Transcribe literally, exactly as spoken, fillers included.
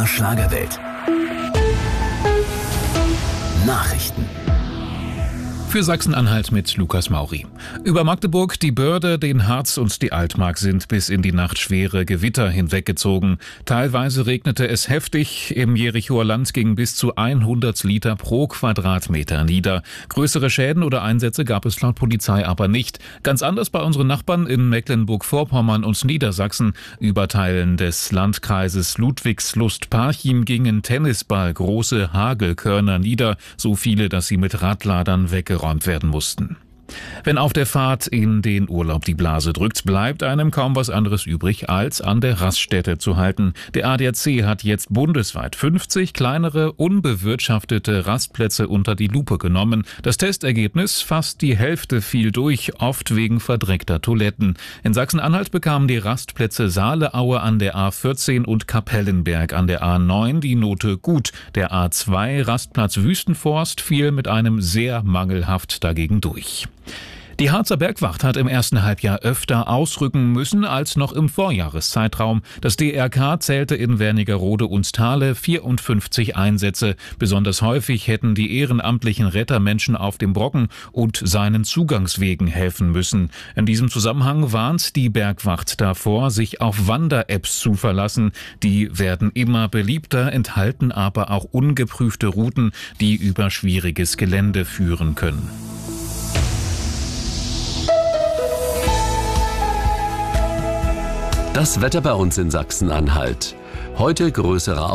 der Schlagerwelt. Nachrichten. Für Sachsen-Anhalt mit Lukas Mauri. Über Magdeburg, die Börde, den Harz und die Altmark sind bis in die Nacht schwere Gewitter hinweggezogen. Teilweise regnete es heftig. Im Jerichoer Land gingen bis zu hundert Liter pro Quadratmeter nieder. Größere Schäden oder Einsätze gab es laut Polizei aber nicht. Ganz anders bei unseren Nachbarn in Mecklenburg-Vorpommern und Niedersachsen. Über Teilen des Landkreises Ludwigslust-Parchim gingen Tennisball große Hagelkörner nieder. So viele, dass sie mit Radladern weggeräumt werden mussten. Wenn auf der Fahrt in den Urlaub die Blase drückt, bleibt einem kaum was anderes übrig, als an der Raststätte zu halten. Der A D A C hat jetzt bundesweit fünfzig kleinere, unbewirtschaftete Rastplätze unter die Lupe genommen. Das Testergebnis: fast die Hälfte fiel durch, oft wegen verdreckter Toiletten. In Sachsen-Anhalt bekamen die Rastplätze Saaleaue an der A vierzehn und Kapellenberg an der A neun die Note gut. Der A zwei Rastplatz Wüstenforst fiel mit einem sehr mangelhaft dagegen durch. Die Harzer Bergwacht hat im ersten Halbjahr öfter ausrücken müssen als noch im Vorjahreszeitraum. Das D R K zählte in Wernigerode und Thale vierundfünfzig Einsätze. Besonders häufig hätten die ehrenamtlichen Rettermenschen auf dem Brocken und seinen Zugangswegen helfen müssen. In diesem Zusammenhang warnt die Bergwacht davor, sich auf Wander-Apps zu verlassen. Die werden immer beliebter, enthalten aber auch ungeprüfte Routen, die über schwieriges Gelände führen können. Das Wetter bei uns in Sachsen-Anhalt. Heute größere